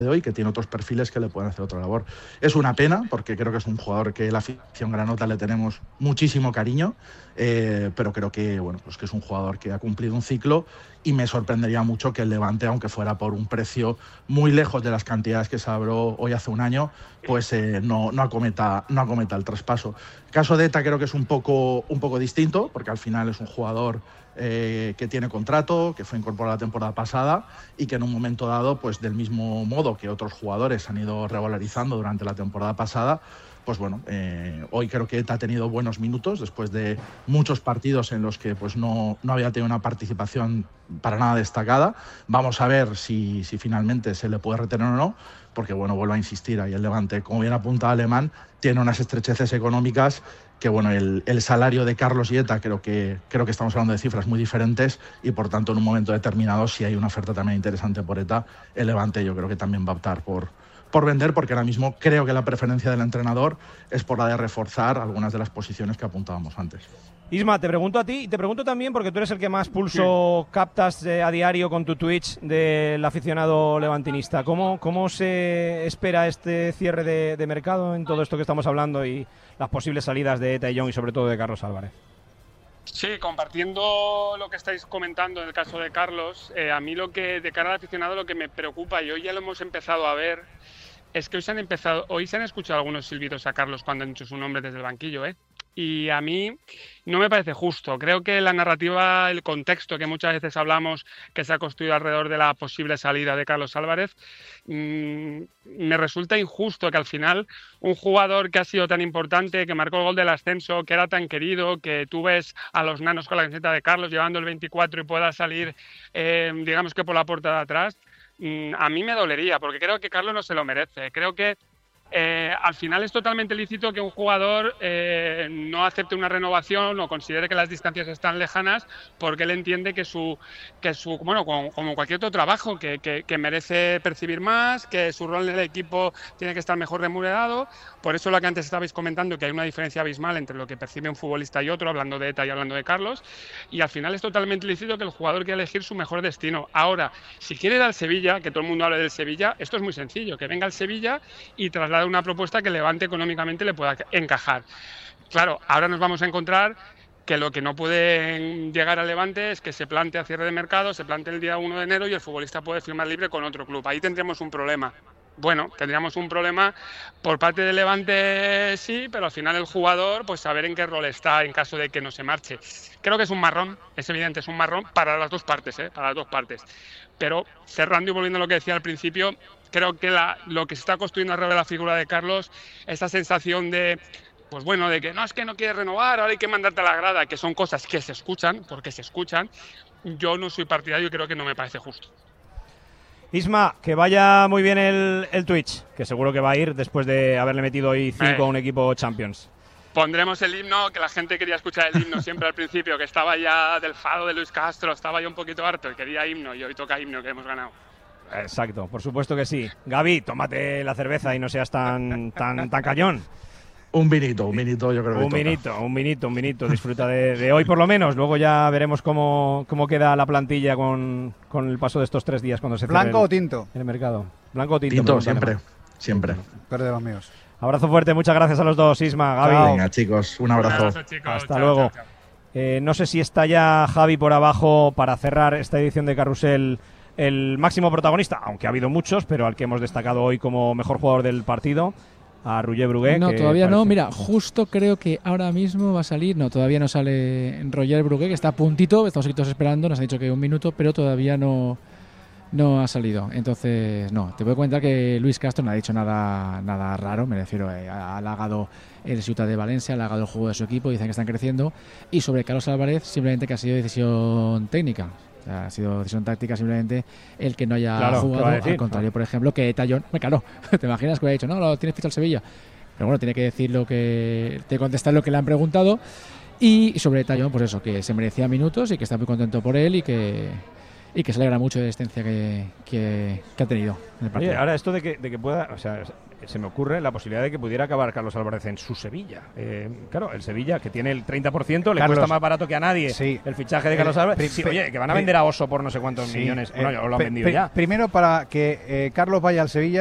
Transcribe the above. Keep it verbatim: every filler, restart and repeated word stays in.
de hoy, que tiene otros perfiles que le pueden hacer otra labor. Es una pena, porque creo que es un jugador que la afición granota le tenemos muchísimo cariño, eh, pero creo que, bueno, pues que es un jugador que ha cumplido un ciclo y me sorprendería mucho que el Levante, aunque fuera por un precio muy lejos de las cantidades que se habló hoy hace un año, pues eh, no, no, acometa, no acometa el traspaso. El caso de Eta creo que es un poco, un poco distinto, porque al final es un jugador Eh, que tiene contrato, que fue incorporado la temporada pasada y que en un momento dado, pues del mismo modo que otros jugadores han ido revalorizando durante la temporada pasada, pues bueno, eh, hoy creo que Eta ha tenido buenos minutos después de muchos partidos en los que pues no, no había tenido una participación para nada destacada. Vamos a ver si, si finalmente se le puede retener o no, porque bueno, vuelvo a insistir, ahí el Levante, como bien apunta Alemán, tiene unas estrecheces económicas que bueno, el, el salario de Carlos y Eta creo que, creo que estamos hablando de cifras muy diferentes y por tanto en un momento determinado, si hay una oferta también interesante por Eta, el Levante yo creo que también va a optar por, por vender, porque ahora mismo creo que la preferencia del entrenador es por la de reforzar algunas de las posiciones que apuntábamos antes. Isma, te pregunto a ti y te pregunto también porque tú eres el que más pulso sí. captas eh, a diario con tu Twitch del aficionado levantinista. ¿Cómo, cómo se espera este cierre de, de mercado en todo esto que estamos hablando y las posibles salidas de Eta y Young y sobre todo de Carlos Álvarez? Sí, compartiendo lo que estáis comentando en el caso de Carlos, eh, a mí lo que de cara al aficionado lo que me preocupa, y hoy ya lo hemos empezado a ver, es que hoy se han empezado, hoy se han escuchado algunos silbidos a Carlos cuando han dicho su nombre desde el banquillo, ¿eh? Y a mí no me parece justo. Creo que la narrativa, el contexto que muchas veces hablamos que se ha construido alrededor de la posible salida de Carlos Álvarez, mmm, me resulta injusto que al final un jugador que ha sido tan importante, que marcó el gol del ascenso, que era tan querido, que tú ves a los nanos con la camiseta de Carlos llevando el veinticuatro y pueda salir, eh, digamos que por la puerta de atrás, mmm, a mí me dolería, porque creo que Carlos no se lo merece. Creo que Eh, al final es totalmente lícito que un jugador eh, no acepte una renovación o considere que las distancias están lejanas porque él entiende que su, que su bueno, como, como cualquier otro trabajo, que, que, que merece percibir más, que su rol en el equipo tiene que estar mejor remunerado. Por eso lo que antes estabais comentando, que hay una diferencia abismal entre lo que percibe un futbolista y otro, hablando de Eta y hablando de Carlos, y al final es totalmente lícito que el jugador quiera elegir su mejor destino. Ahora, si quiere ir al Sevilla, que todo el mundo hable del Sevilla, esto es muy sencillo, que venga al Sevilla y traslade una propuesta que Levante económicamente le pueda encajar. Claro, ahora nos vamos a encontrar que lo que no puede llegar al Levante es que se plante a cierre de mercado, se plante el día uno de enero y el futbolista puede firmar libre con otro club. Ahí tendremos un problema. Bueno, tendríamos un problema por parte del Levante, sí, pero al final el jugador, pues saber en qué rol está en caso de que no se marche. Creo que es un marrón, es evidente, es un marrón para las dos partes, ¿eh? Para las dos partes. Pero cerrando y volviendo a lo que decía al principio, creo que la, lo que se está construyendo alrededor de la figura de Carlos, esa sensación de, pues bueno, de que no, es que no quiere renovar, ahora hay que mandarte a la grada, que son cosas que se escuchan, porque se escuchan, yo no soy partidario y creo que no me parece justo. Isma, que vaya muy bien el, el Twitch, que seguro que va a ir después de haberle metido hoy cinco eh. a un equipo Champions. Pondremos el himno, que la gente quería escuchar el himno siempre al principio, que estaba ya del fado de Luis Castro, estaba ya un poquito harto y quería himno, y hoy toca himno, que hemos ganado. Exacto, por supuesto que sí. Gaby, tómate la cerveza y no seas tan, tan, tan cañón. Un vinito, un vinito yo creo que Un vinito, un vinito, un vinito. Disfruta de, de hoy por lo menos. Luego ya veremos cómo, cómo queda la plantilla con, con el paso de estos tres días cuando se cierre ¿Blanco el, o tinto? el mercado. Blanco o tinto. Tinto, siempre, siempre. Pero de los míos. Abrazo fuerte, muchas gracias a los dos, Isma, Gaby. Venga, chicos, un abrazo. Un abrazo, chicos. Hasta chao, luego. Chao, chao. Eh, no sé si está ya Javi por abajo para cerrar esta edición de Carrusel, el máximo protagonista, aunque ha habido muchos, pero al que hemos destacado hoy como mejor jugador del partido, a Roger Brugué. No, que todavía parece... no. Mira, justo creo que ahora mismo va a salir. No, todavía no sale Roger Brugué, que está a puntito. Estamos aquí todos esperando. Nos han dicho que un minuto, pero todavía no, no ha salido. Entonces, no. Te puedo comentar que Luis Castro no ha dicho nada, nada raro. Me refiero, eh, ha halagado el Ciutat de Valencia, ha halagado el juego de su equipo. Dicen que están creciendo. Y sobre Carlos Álvarez, simplemente que ha sido decisión técnica. O sea, ha sido decisión táctica simplemente el que no haya claro, jugado, decir, al contrario, claro. por ejemplo, que Eta Young, me claro, ¿te imaginas que hubiera dicho, no, lo tienes fichado al Sevilla? Pero bueno, tiene que decir lo que, tiene que contestar lo que le han preguntado. Y sobre Eta Young, pues eso, que se merecía minutos y que está muy contento por él y que y que se alegra mucho de la existencia que, que, que ha tenido en el partido. Oye, ahora esto de que, de que pueda, o sea, se me ocurre la posibilidad de que pudiera acabar Carlos Álvarez en su Sevilla. Eh, claro, el Sevilla, que tiene el treinta por ciento, le Carlos, cuesta más barato que a nadie sí. el fichaje de Carlos Eh, Álvarez. pri- Sí, pri- oye, que van a pri- vender a Oso por no sé cuántos Sí, millones. eh, Bueno, o lo han pe- vendido pe- ya. Primero, para que eh, Carlos vaya al Sevilla,